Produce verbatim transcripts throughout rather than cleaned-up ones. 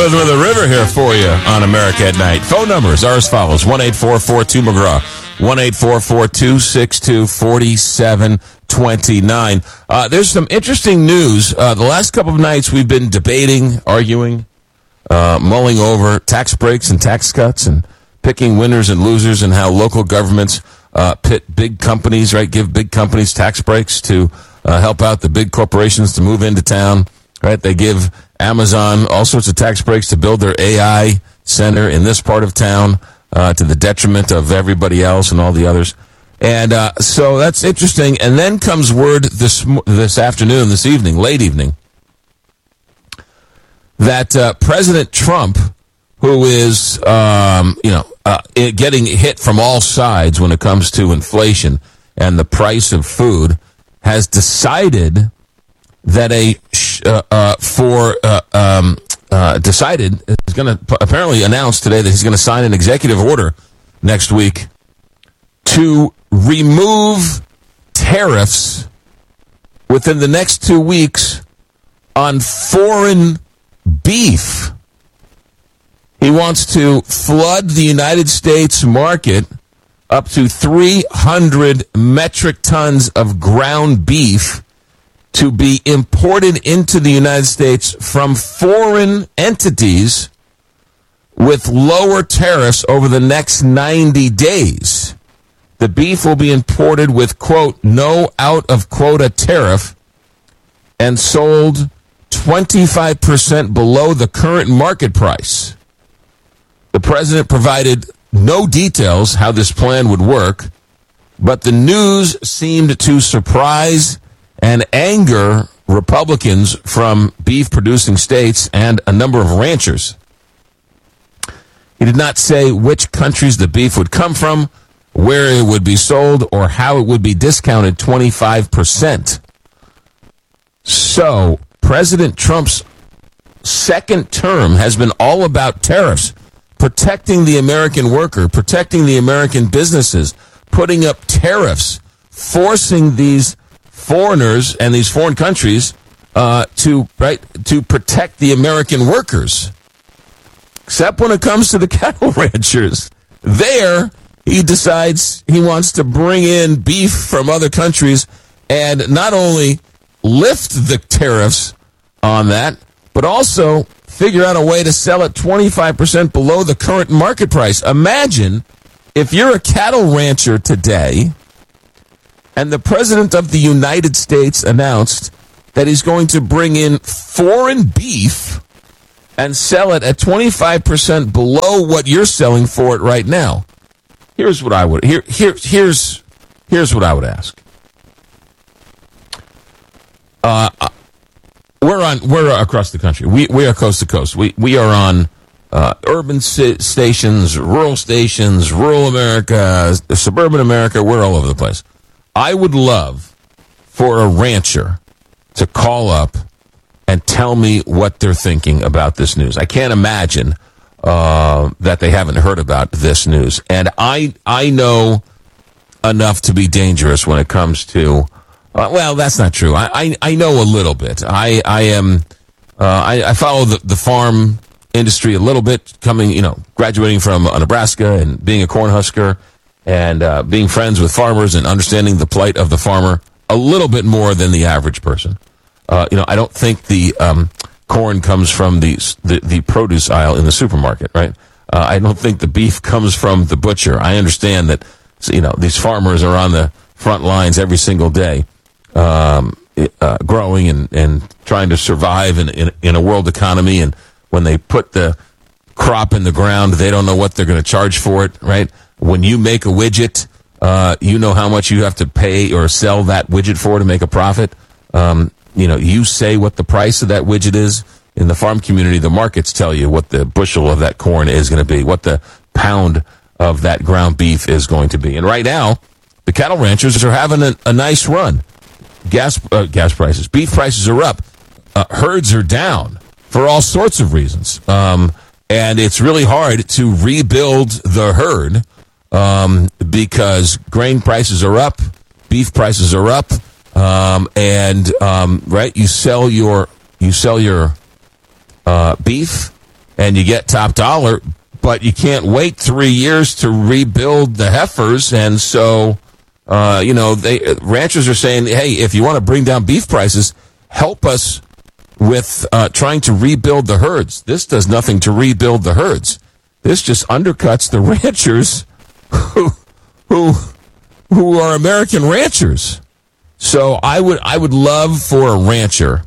Rhythm of the River here for you on America at Night. Phone numbers are as follows. one eight four four two McGraw. one eight four four two six two four seven two nine. Uh, there's some interesting news. Uh, the last couple of nights we've been debating, arguing, uh, mulling over tax breaks and tax cuts and picking winners and losers and how local governments uh, pit big companies, right, give big companies tax breaks to uh, help out the big corporations to move into town, right? They give Amazon all sorts of tax breaks to build their A I center in this part of town uh, to the detriment of everybody else and all the others. And uh, so that's interesting. And then comes word this this afternoon, this evening, late evening, that uh, President Trump, who is, um, you know, uh, getting hit from all sides when it comes to inflation and the price of food, has decided that a uh, uh, for uh, um, uh, decided is going to apparently announce today that he's going to sign an executive order next week to remove tariffs within the next two weeks on foreign beef. He wants to flood the United States market up to three hundred metric tons of ground beef to be imported into the United States from foreign entities with lower tariffs over the next ninety days. The beef will be imported with, quote, no out-of-quota tariff and sold twenty-five percent below the current market price. The president provided no details how this plan would work, but the news seemed to surprise and anger Republicans from beef-producing states and a number of ranchers. He did not say which countries the beef would come from, where it would be sold, or how it would be discounted twenty-five percent. So, President Trump's second term has been all about tariffs, protecting the American worker, protecting the American businesses, putting up tariffs, forcing these foreigners and these foreign countries uh, to right to protect the American workers. Except when it comes to the cattle ranchers. There, he decides he wants to bring in beef from other countries and not only lift the tariffs on that, but also figure out a way to sell it twenty-five percent below the current market price. Imagine if you're a cattle rancher today and the President of the United States announced that he's going to bring in foreign beef and sell it at twenty-five percent below what you're selling for it right now. Here's what I would here here here's here's what I would ask. Uh, we're on we're across the country. We we are coast to coast. We we are on uh, urban si- stations, rural stations, rural America, suburban America. We're all over the place. I would love for a rancher to call up and tell me what they're thinking about this news. I can't imagine uh, that they haven't heard about this news. And I I know enough to be dangerous when it comes to, uh, well, that's not true. I, I, I know a little bit. I, I am, uh, I, I follow the, the farm industry a little bit, coming, you know, graduating from uh, Nebraska and being a Cornhusker and uh, being friends with farmers and understanding the plight of the farmer a little bit more than the average person. Uh, you know, I don't think the um, corn comes from the, the the produce aisle in the supermarket, right? Uh, I don't think the beef comes from the butcher. I understand that, you know, these farmers are on the front lines every single day, um, uh, growing and, and trying to survive in, in in a world economy. And when they put the crop in the ground, they don't know what they're going to charge for it, right? When you make a widget, uh, you know how much you have to pay or sell that widget for to make a profit. Um, you know, you say what the price of that widget is. In the farm community, the markets tell you what the bushel of that corn is going to be, what the pound of that ground beef is going to be. And right now, the cattle ranchers are having a, a nice run. Gas uh, gas prices, beef prices are up. Uh, herds are down for all sorts of reasons. Um, and it's really hard to rebuild the herd um, because grain prices are up, beef prices are up. Um, and, um, right, you sell your, you sell your, uh, beef and you get top dollar, but you can't wait three years to rebuild the heifers. And so, uh, you know, they ranchers are saying, hey, if you want to bring down beef prices, help us with uh, trying to rebuild the herds. This does nothing to rebuild the herds. This just undercuts the ranchers who who who are American ranchers. So I would I would love for a rancher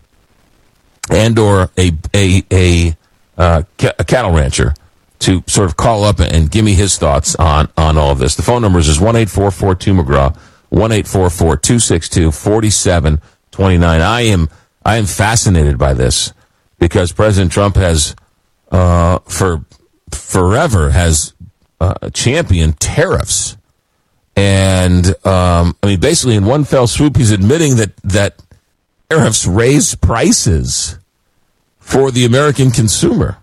and or a a a, uh, a cattle rancher to sort of call up and give me his thoughts on, on all of this. The phone numbers is one eight four four two McGraw, one eight four four two six two four seven two nine. I am I am fascinated by this because President Trump has uh, for forever has uh, championed tariffs. And, um, I mean, basically in one fell swoop, he's admitting that, that tariffs raise prices for the American consumer,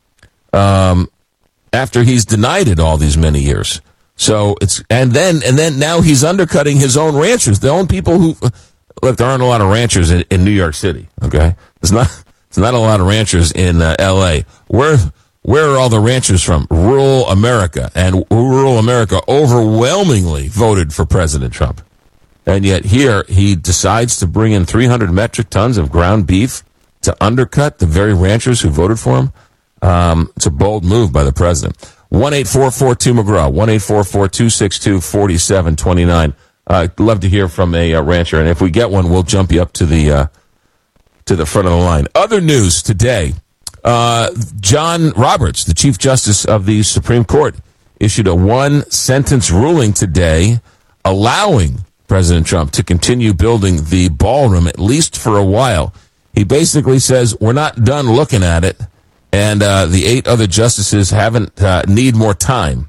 um, after he's denied it all these many years. So it's, and then, and then now he's undercutting his own ranchers, the own people who, look, there aren't a lot of ranchers in, in New York City, okay? There's not, there's not a lot of ranchers in uh, L A. Where, Where are all the ranchers from? Rural America. And rural America overwhelmingly voted for President Trump. And yet here he decides to bring in three hundred metric tons of ground beef to undercut the very ranchers who voted for him. Um, it's a bold move by the president. one eight four four two McGraw, one eight four four two six two four seven two nine. Uh, I'd love to hear from a uh, rancher. And if we get one, we'll jump you up to the, uh, to the front of the line. Other news today. Uh, John Roberts, the Chief Justice of the Supreme Court, issued a one-sentence ruling today allowing President Trump to continue building the ballroom, at least for a while. He basically says, we're not done looking at it, and uh, the eight other justices haven't uh, need more time.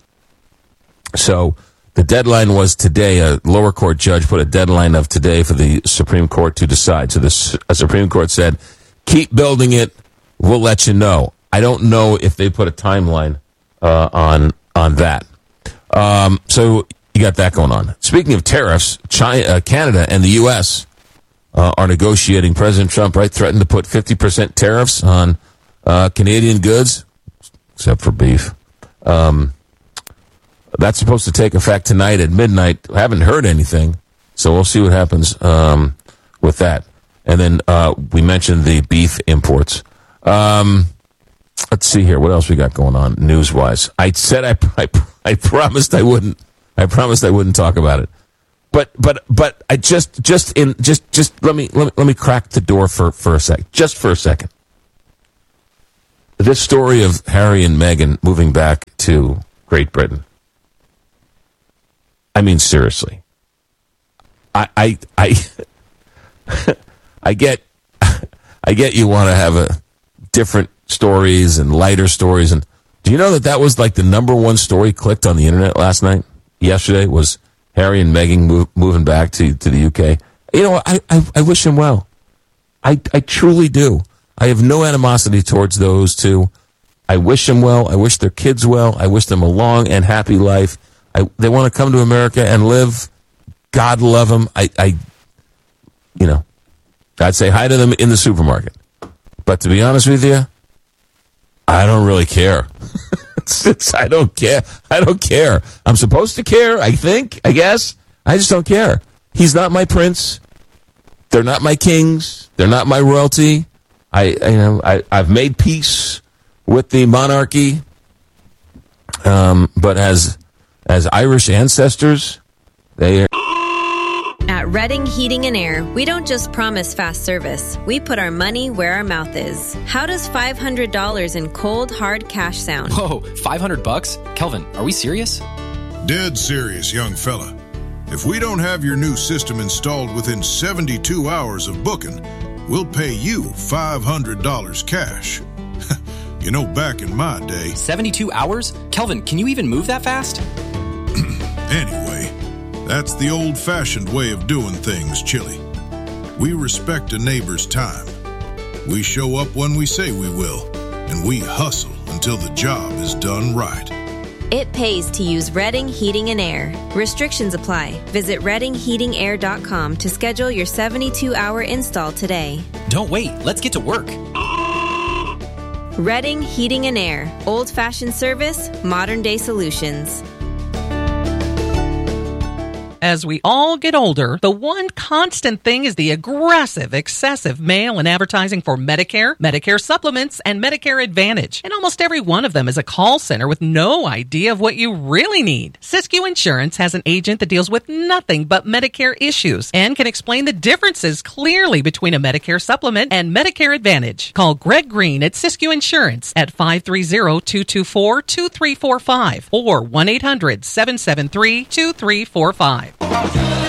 So the deadline was today. A lower court judge put a deadline of today for the Supreme Court to decide. So the Supreme Court said, keep building it. We'll let you know. I don't know if they put a timeline uh, on on that. Um, so you got that going on. Speaking of tariffs, China, uh, Canada and the U S uh, are negotiating. President Trump, right, threatened to put fifty percent tariffs on uh, Canadian goods, except for beef. Um, that's supposed to take effect tonight at midnight. I haven't heard anything, so we'll see what happens um, with that. And then uh, we mentioned the beef imports. Um, let's see here. What else we got going on news-wise? I said I, I, I promised I wouldn't. I promised I wouldn't talk about it. But but but I just just in just just let me let me let me crack the door for for a sec. Just for a second. This story of Harry and Meghan moving back to Great Britain. I mean, seriously. I I I I get I get you want to have a different stories and lighter stories. And do you know that that was like the number one story clicked on the internet last night? Yesterday was Harry and Meghan move, moving back to, to the U K. You know, I, I, I wish him well. I, I truly do. I have no animosity towards those two. I wish them well. I wish their kids well. I wish them a long and happy life. I, they want to come to America and live. God love them. I, I, you know, I'd say hi to them in the supermarket. But to be honest with you, I don't really care. it's, it's, I don't care. I don't care. I'm supposed to care, I think, I guess. I just don't care. He's not my prince. They're not my kings. They're not my royalty. I, I you know, I, I've made peace with the monarchy. Um, but as as Irish ancestors, they are. At Redding Heating and Air, we don't just promise fast service. We put our money where our mouth is. How does five hundred dollars in cold, hard cash sound? Whoa, five hundred bucks? Kelvin, are we serious? Dead serious, young fella. If we don't have your new system installed within seventy-two hours of booking, we'll pay you five hundred dollars cash. You know, back in my day... seventy-two hours? Kelvin, can you even move that fast? Anyway... That's the old-fashioned way of doing things, Chili. We respect a neighbor's time. We show up when we say we will, and we hustle until the job is done right. It pays to use Redding Heating and Air. Restrictions apply. Visit redding heating air dot com to schedule your seventy-two hour install today. Don't wait. Let's get to work. Redding Heating and Air. Old-fashioned service, modern-day solutions. As we all get older, the one constant thing is the aggressive, excessive mail and advertising for Medicare, Medicare supplements, and Medicare Advantage. And almost every one of them is a call center with no idea of what you really need. Siskiyou Insurance has an agent that deals with nothing but Medicare issues and can explain the differences clearly between a Medicare supplement and Medicare Advantage. Call Greg Green at Siskiyou Insurance at five three zero, two two four, two three four five or one eight hundred, seven seven three, two three four five.